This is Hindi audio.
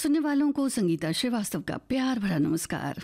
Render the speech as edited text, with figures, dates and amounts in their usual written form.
सुनने वालों को संगीता श्रीवास्तव का प्यार भरा नमस्कार।